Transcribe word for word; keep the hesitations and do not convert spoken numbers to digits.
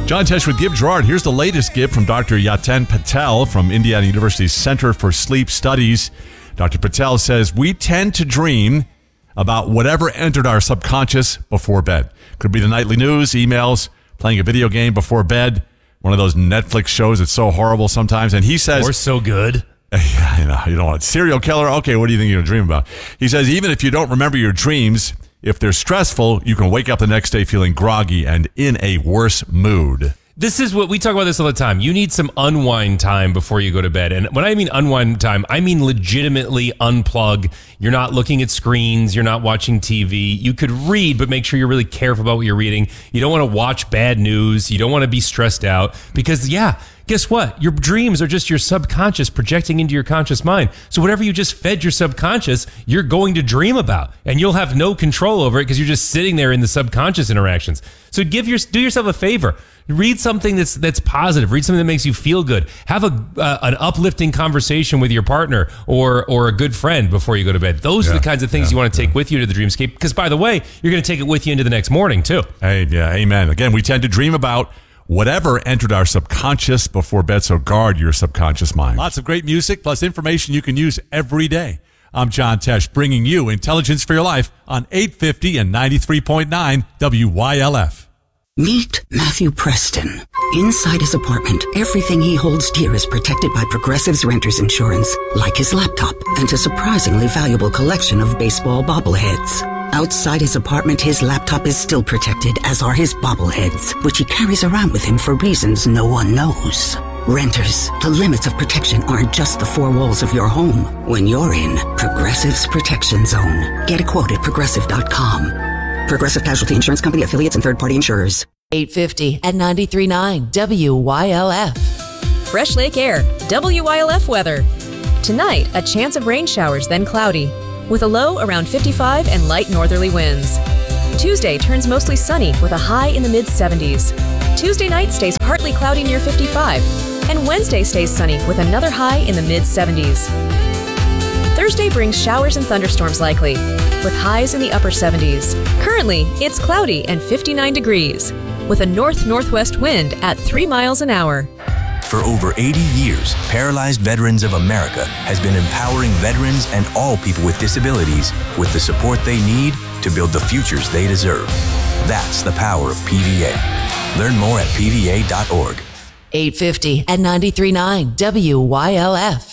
John Tesh with Give Gerard. Here's the latest give from Doctor Yatin Patel from Indiana University's Center for Sleep Studies. Doctor Patel says we tend to dream about whatever entered our subconscious before bed. Could be the nightly news, emails, playing a video game before bed, one of those Netflix shows that's so horrible sometimes. And he says... Or so good. Yeah, you know, you don't want serial killer. Okay, what do you think you're going to dream about? He says even if you don't remember your dreams, if they're stressful, you can wake up the next day feeling groggy and in a worse mood. This is what we talk about this all the time. You need some unwind time before you go to bed. And when I mean unwind time, I mean legitimately unplug. You're not looking at screens. You're not watching T V. You could read, but make sure you're really careful about what you're reading. You don't want to watch bad news. You don't want to be stressed out because, yeah, guess what? Your dreams are just your subconscious projecting into your conscious mind. So whatever you just fed your subconscious, you're going to dream about, and you'll have no control over it because you're just sitting there in the subconscious interactions. So give your do yourself a favor. Read something that's that's positive. Read something that makes you feel good. Have a uh, an uplifting conversation with your partner or or a good friend before you go to bed. Those yeah, are the kinds of things yeah, you want to take yeah. with you to the dreamscape. Because by the way, you're going to take it with you into the next morning too. Hey, yeah, amen. Again, we tend to dream about whatever entered our subconscious before bed, so guard your subconscious mind. Lots of great music, plus information you can use every day. I'm John Tesh, bringing you Intelligence for Your Life on eight fifty and ninety-three point nine W Y L F. Meet Matthew Preston. Inside his apartment, everything he holds dear is protected by Progressive's Renter's Insurance, like his laptop and a surprisingly valuable collection of baseball bobbleheads. Outside his apartment, his laptop is still protected, as are his bobbleheads, which he carries around with him for reasons no one knows. Renters, the limits of protection aren't just the four walls of your home. When you're in Progressive's Protection Zone, get a quote at progressive dot com. Progressive Casualty Insurance Company, affiliates, and third-party insurers. eight fifty and ninety-three point nine W Y L F. Fresh Lake Air, W Y L F weather. Tonight, a chance of rain showers, then cloudy, with a low around fifty-five and light northerly winds. Tuesday turns mostly sunny with a high in the mid seventies. Tuesday night stays partly cloudy near fifty-five, and Wednesday stays sunny with another high in the mid seventies. Thursday brings showers and thunderstorms likely, with highs in the upper seventies. Currently, it's cloudy and fifty-nine degrees, with a north-northwest wind at three miles an hour. For over eighty years, Paralyzed Veterans of America has been empowering veterans and all people with disabilities with the support they need to build the futures they deserve. That's the power of P V A. Learn more at P V A dot org. eight fifty and ninety-three point nine W Y L F.